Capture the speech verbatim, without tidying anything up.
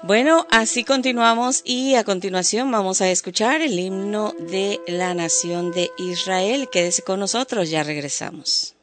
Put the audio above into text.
Bueno, así continuamos y a continuación vamos a escuchar el himno de la nación de Israel. Quédese con nosotros, ya regresamos.